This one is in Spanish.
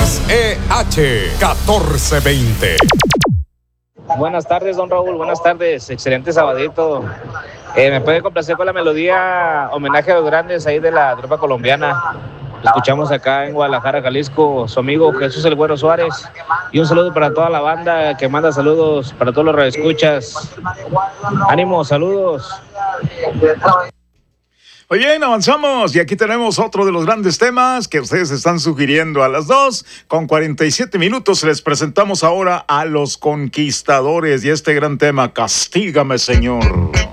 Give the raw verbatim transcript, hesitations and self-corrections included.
S E H catorce veinte. Buenas tardes, don Raúl, buenas tardes, excelente sabadito. Eh, ¿Me puede complacer con la melodía homenaje a los grandes ahí de la tropa colombiana? Lo escuchamos acá en Guadalajara, Jalisco, su amigo Jesús el Güero Suárez. Y un saludo para toda la banda que manda saludos, para todos los radioescuchas. Ánimo, saludos. Muy bien, avanzamos y aquí tenemos otro de los grandes temas que ustedes están sugiriendo a las dos. Con cuarenta y siete minutos les presentamos ahora a Los Conquistadores y este gran tema, Castígame, Señor.